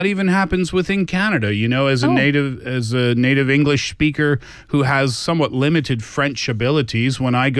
That even happens within Canada, as a native English speaker who has somewhat limited French abilities. When I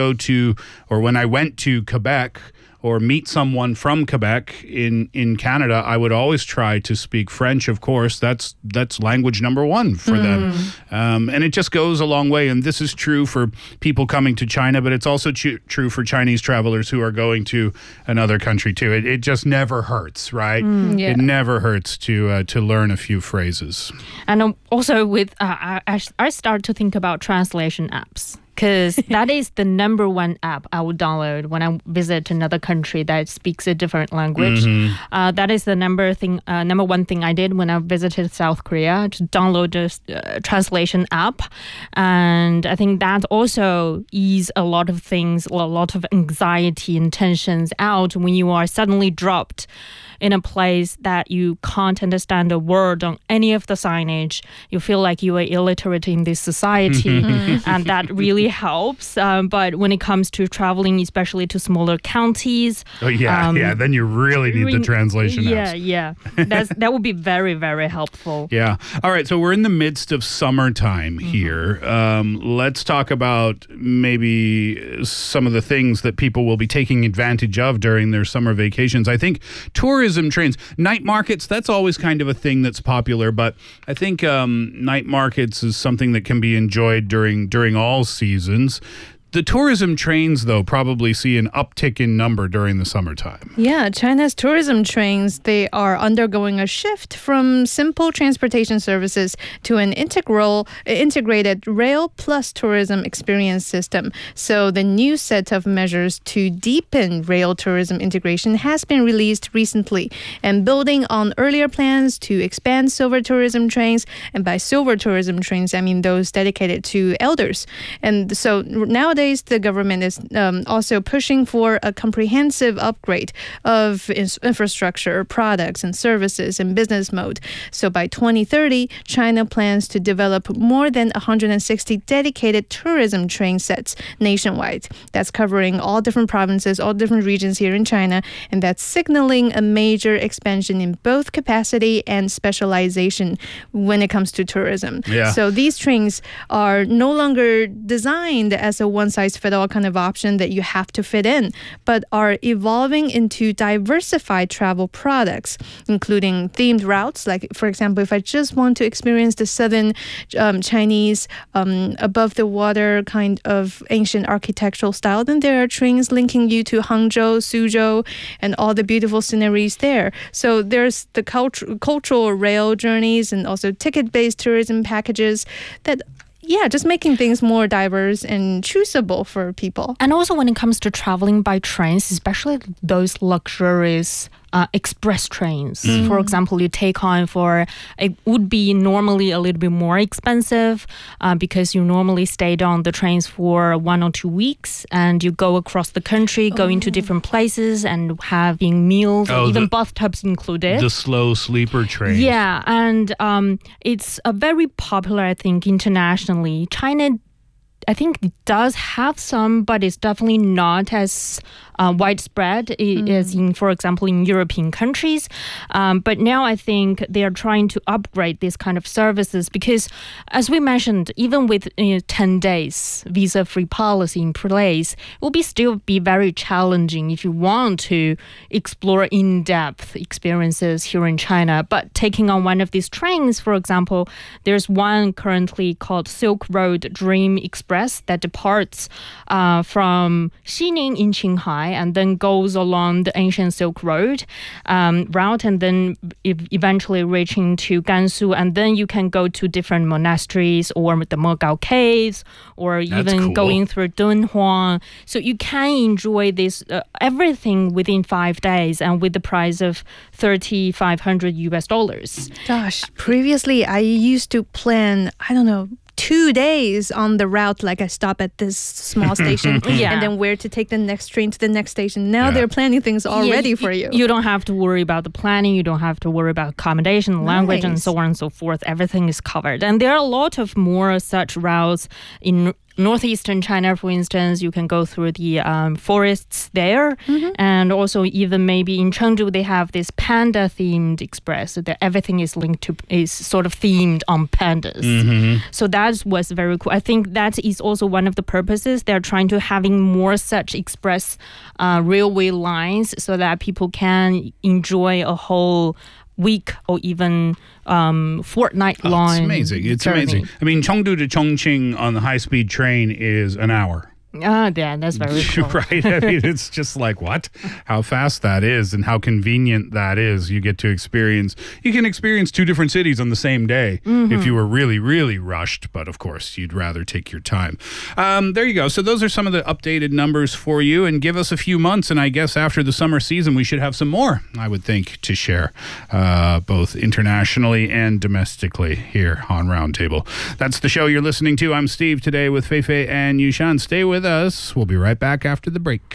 went to Quebec or meet someone from Quebec in Canada, I would always try to speak French. Of course, that's language number one for them. And it just goes a long way. And this is true for people coming to China, but it's also true for Chinese travelers who are going to another country too. It just never hurts, right? It never hurts to learn a few phrases. And also with, I start to think about translation apps. Because that is the number one app I would download when I visit another country that speaks a different language. That is the number one thing I did when I visited South Korea, to download this translation app. And I think that also ease a lot of things, a lot of anxiety and tensions out when you are suddenly dropped in a place that you can't understand a word on any of the signage. You feel like you are illiterate in this society, and that really helps. But when it comes to traveling, especially to smaller counties... then you really need the translation apps. Yeah. That would be very, very helpful. Yeah. All right, so we're in the midst of summertime here. Let's talk about maybe some of the things that people will be taking advantage of during their summer vacations. I think tourism trains, night markets, that's always kind of a thing that's popular, but I think night markets is something that can be enjoyed during all seasons. The tourism trains, though, probably see an uptick in number during the summertime. Yeah, China's tourism trains, they are undergoing a shift from simple transportation services to an integrated rail plus tourism experience system. So the new set of measures to deepen rail tourism integration has been released recently. And building on earlier plans to expand silver tourism trains, and by silver tourism trains, I mean those dedicated to elders. And so nowadays, the government is also pushing for a comprehensive upgrade of infrastructure, products and services and business mode. So by 2030, China plans to develop more than 160 dedicated tourism train sets nationwide. That's covering all different provinces, all different regions here in China, and that's signaling a major expansion in both capacity and specialization when it comes to tourism. Yeah. So these trains are no longer designed as a one-size-fits-all kind of option that you have to fit in, but are evolving into diversified travel products, including themed routes. Like, for example, if I just want to experience the southern Chinese above the water kind of ancient architectural style, then there are trains linking you to Hangzhou, Suzhou, and all the beautiful sceneries there. So there's the cultural rail journeys and also ticket-based tourism packages that just making things more diverse and choosable for people. And also when it comes to traveling by trains, especially those luxurious express trains. For example, you take on it would be normally a little bit more expensive because you normally stayed on the trains for 1 or 2 weeks and you go across the country, going to different places and having meals, even bathtubs included. The slow sleeper train. Yeah, and it's very popular, I think, internationally. China, I think, it does have some, but it's definitely not as widespread as in, for example, in European countries. But now I think they are trying to upgrade this kind of services because, as we mentioned, even with 10 days visa-free policy in place, it will still be very challenging if you want to explore in-depth experiences here in China. But taking on one of these trains, for example, there's one currently called Silk Road Dream Express that departs from Xining in Qinghai and then goes along the ancient Silk Road route and then eventually reaching to Gansu. And then you can go to different monasteries or the Mogao Caves or even going through Dunhuang. So you can enjoy this everything within 5 days and with the price of $3,500. Gosh, previously I used to plan, 2 days on the route, like I stop at this small station and then where to take the next train to the next station. Now they're planning things already for you. You don't have to worry about the planning. You don't have to worry about accommodation, language, and so on and so forth. Everything is covered. And there are a lot of more such routes in northeastern China, for instance, you can go through the forests there. And also even maybe in Chengdu, they have this panda-themed express. So that everything is sort of themed on pandas. So that was very cool. I think that is also one of the purposes. They're trying to having more such express railway lines so that people can enjoy a whole week or even fortnight long. It's amazing. It's amazing. I mean, Chengdu to Chongqing on the high-speed train is an hour. Yeah, that's very cool. Right. I mean, it's just like, what? How fast that is and how convenient that is. You can experience 2 different cities on the same day if you were really, really rushed. But of course, you'd rather take your time. There you go. So those are some of the updated numbers for you. And give us a few months. And I guess after the summer season, we should have some more, I would think, to share, both internationally and domestically here on Roundtable. That's the show you're listening to. I'm Steve today with Feifei and Yushan. Stay with us. We'll be right back after the break.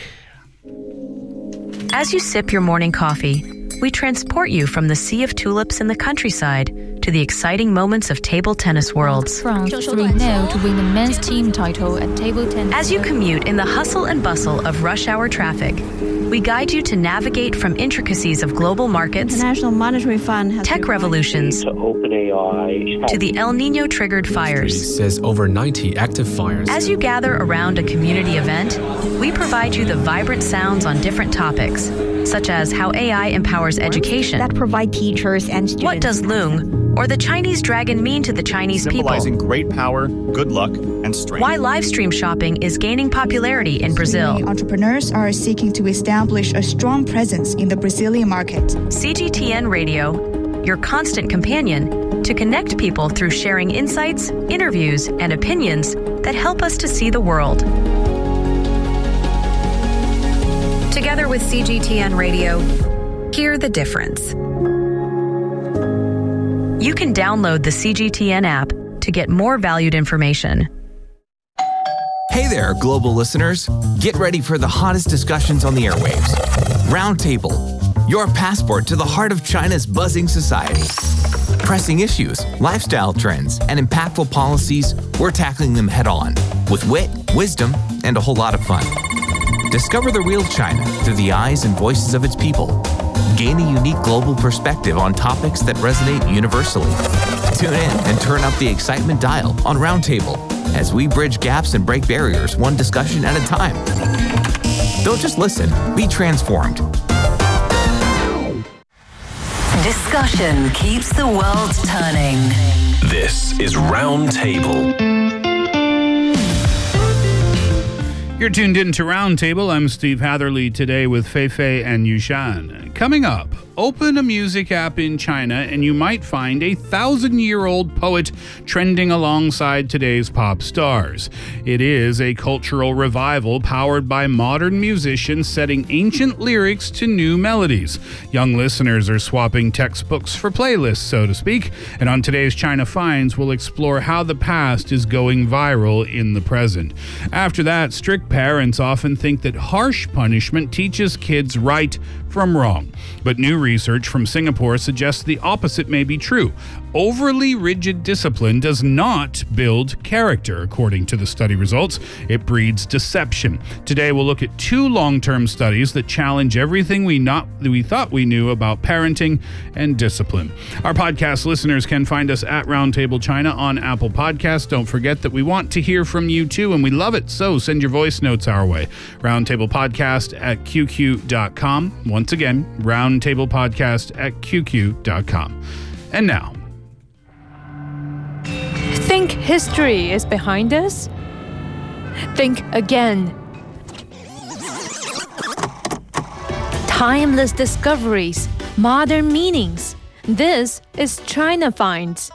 As you sip your morning coffee, we transport you from the sea of tulips in the countryside to the exciting moments of table tennis worlds. France 3-0 to win the men's team title at table tennis. As you commute in the hustle and bustle of rush hour traffic, we guide you to navigate from intricacies of global markets, International Monetary Fund has tech revolutions, to OpenAI, to the El Nino triggered fires. Says over 90 active fires. As you gather around a community event, we provide you the vibrant sounds on different topics, such as how AI empowers education, that provide teachers and students. what does Loong or the Chinese dragon mean to the Chinese symbolizing people, great power, good luck, and strength. why live stream shopping is gaining popularity in Brazil. Entrepreneurs are seeking to establish a strong presence in the Brazilian market. CGTN Radio, your constant companion to connect people through sharing insights, interviews, and opinions that help us to see the world. Together with CGTN Radio, hear the difference. You can download the CGTN app to get more valued information. Hey there, global listeners. Get ready for the hottest discussions on the airwaves. Roundtable, your passport to the heart of China's buzzing society. Pressing issues, lifestyle trends, and impactful policies, we're tackling them head on with wit, wisdom, and a whole lot of fun. Discover the real China through the eyes and voices of its people. Gain a unique global perspective on topics that resonate universally. Tune in and turn up the excitement dial on Roundtable as we bridge gaps and break barriers one discussion at a time. Don't just listen, be transformed. Discussion keeps the world turning. This is Roundtable. You're tuned in to Roundtable. I'm Steve Hatherley today with Feifei and Yushan. Coming up, open a music app in China and you might find a 1,000-year-old poet trending alongside today's pop stars. It is a cultural revival powered by modern musicians setting ancient lyrics to new melodies. Young listeners are swapping textbooks for playlists, so to speak. And on today's China Finds, we'll explore how the past is going viral in the present. After that, strict parents often think that harsh punishment teaches kids right from wrong. But new research from Singapore suggests the opposite may be true. Overly rigid discipline does not build character, according to the study results. It breeds deception. Today we'll look at 2 long-term studies that challenge everything we thought we knew about parenting and discipline. Our podcast listeners can find us at Roundtable China on Apple Podcasts. Don't forget that we want to hear from you too, and we love it, so send your voice notes our way. roundtablepodcast@qq.com. Once again, roundtablepodcast@qq.com. And now, Think history is behind us? Think again. Timeless discoveries, modern meanings. This is China Finds.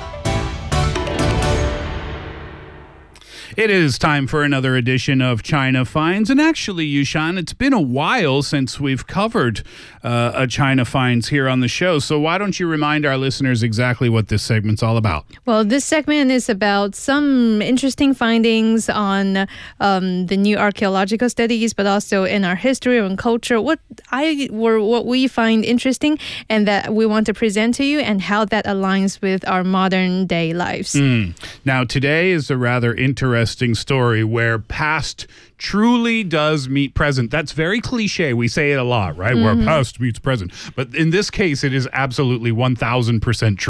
it is time for another edition of China Finds. And actually, Yushan, it's been a while since we've covered a China Finds here on the show. So why don't you remind our listeners exactly what this segment's all about? Well, this segment is about some interesting findings on the new archaeological studies, but also in our history and culture, what we find interesting and that we want to present to you and how that aligns with our modern day lives. Now, today is a rather interesting interesting story where past truly does meet present. That's very cliche. We say it a lot, right? Where past meets present. But in this case, it is absolutely 1000% true.